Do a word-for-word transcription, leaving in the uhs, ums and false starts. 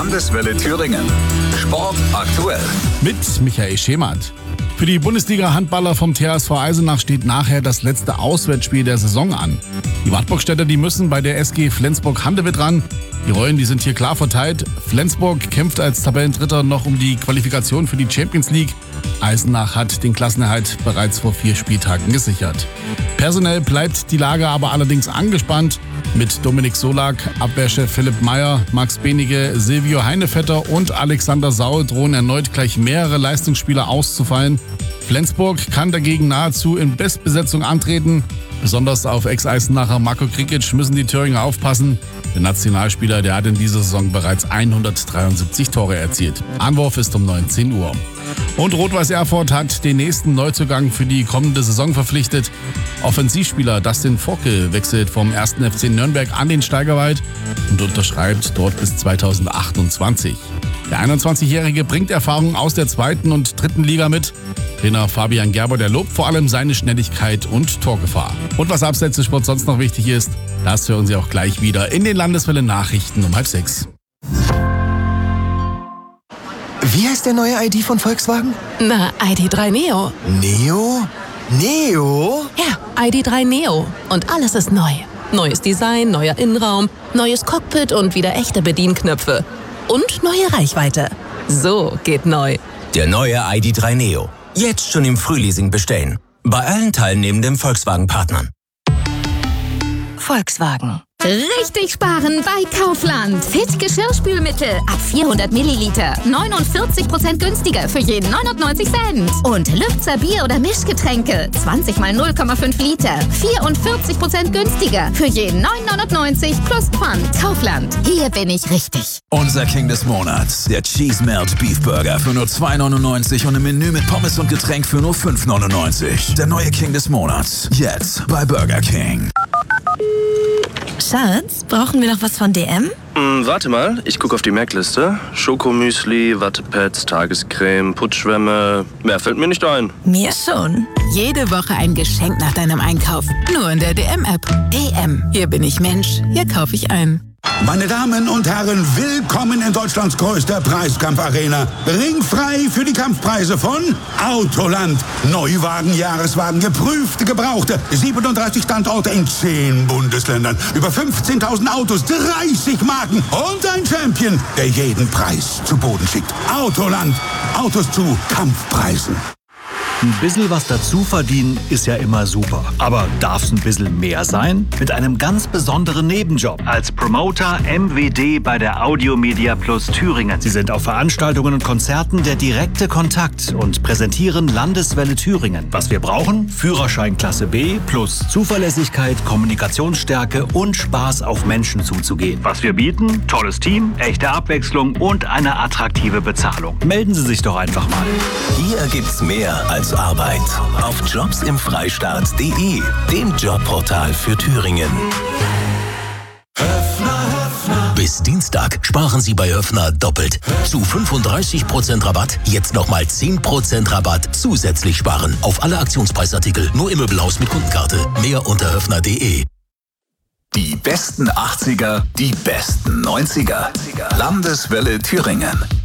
Landeswelle Thüringen. Sport aktuell. Mit Michael Schemath. Für die Bundesliga-Handballer vom T H S V Eisenach steht nachher das letzte Auswärtsspiel der Saison an. Die Wartburgstädter, die müssen bei der S G Flensburg-Handewitt ran. Die Rollen, die sind hier klar verteilt. Flensburg kämpft als Tabellendritter noch um die Qualifikation für die Champions League. Eisenach hat den Klassenerhalt bereits vor vier Spieltagen gesichert. Personell bleibt die Lage aber allerdings angespannt. Mit Dominik Solak, Abwehrchef Philipp Meyer, Max Benige, Silvio Heinevetter und Alexander Saul drohen erneut gleich mehrere Leistungsspieler auszufallen. Flensburg kann dagegen nahezu in Bestbesetzung antreten. Besonders auf Ex-Eisenacher Marco Krikic müssen die Thüringer aufpassen. Der Nationalspieler, der hat in dieser Saison bereits hundertdreiundsiebzig Tore erzielt. Anwurf ist um neunzehn Uhr. Und Rot-Weiß Erfurt hat den nächsten Neuzugang für die kommende Saison verpflichtet. Offensivspieler Dustin Vogel wechselt vom ersten F C Nürnberg an den Steigerwald und unterschreibt dort bis zweitausendachtundzwanzig. Der einundzwanzigjährige bringt Erfahrung aus der zweiten und dritten Liga mit. Trainer Fabian Gerber, der lobt vor allem seine Schnelligkeit und Torgefahr. Und was abseits des Sports sonst noch wichtig ist, das hören Sie auch gleich wieder in den Landeswelle Nachrichten um halb sechs. Wie heißt der neue I D von Volkswagen? Na, I D drei Neo. Neo? Neo? Ja, I D drei Neo. Und alles ist neu. Neues Design, neuer Innenraum, neues Cockpit und wieder echte Bedienknöpfe. Und neue Reichweite. So geht neu. Der neue I D drei Neo. Jetzt schon im Frühleasing bestellen. Bei allen teilnehmenden Volkswagen-Partnern. Volkswagen. Richtig sparen bei Kaufland. Fit Geschirrspülmittel ab vierhundert Milliliter. neunundvierzig Prozent günstiger für jeden neunundneunzig Cent. Und Lübzer Bier- oder Mischgetränke. zwanzig mal null Komma fünf Liter. vierundvierzig Prozent günstiger für jeden neun neunundneunzig plus Pfand. Kaufland. Hier bin ich richtig. Unser King des Monats. Der Cheese Melt Beef Burger für nur zwei neunundneunzig und im Menü mit Pommes und Getränk für nur fünf neunundneunzig. Der neue King des Monats. Jetzt bei Burger King. Schatz, brauchen wir noch was von D M? Hm, warte mal, ich gucke auf die Merkliste. Schokomüsli, Wattepads, Tagescreme, Putzschwämme. Mehr fällt mir nicht ein. Mir schon. Jede Woche ein Geschenk nach deinem Einkauf. Nur in der D M-App. D M. Hier bin ich Mensch. Hier kaufe ich ein. Meine Damen und Herren, willkommen in Deutschlands größter Preiskampfarena. Ringfrei für die Kampfpreise von Autoland. Neuwagen, Jahreswagen, geprüfte, gebrauchte. siebenunddreißig Standorte in zehn Bundesländern. Über fünfzehntausend Autos, dreißig Marken und ein Champion, der jeden Preis zu Boden schickt. Autoland. Autos zu Kampfpreisen. Ein bisschen was dazu verdienen ist ja immer super. Aber darf es ein bisschen mehr sein? Mit einem ganz besonderen Nebenjob. Als Promoter M W D bei der Audio Media Plus Thüringen. Sie sind auf Veranstaltungen und Konzerten der direkte Kontakt und präsentieren Landeswelle Thüringen. Was wir brauchen? Führerschein Klasse B plus Zuverlässigkeit, Kommunikationsstärke und Spaß auf Menschen zuzugehen. Was wir bieten? Tolles Team, echte Abwechslung und eine attraktive Bezahlung. Melden Sie sich doch einfach mal. Hier gibt's mehr als Arbeit auf jobs im freistaat punkt de, dem Jobportal für Thüringen. Bis Dienstag sparen Sie bei Höffner doppelt. Zu fünfunddreißig Prozent Rabatt, jetzt nochmal zehn Prozent Rabatt zusätzlich sparen. Auf alle Aktionspreisartikel, nur im Möbelhaus mit Kundenkarte. Mehr unter höffner punkt de. Die besten achtziger, die besten neunziger. Landeswelle Thüringen.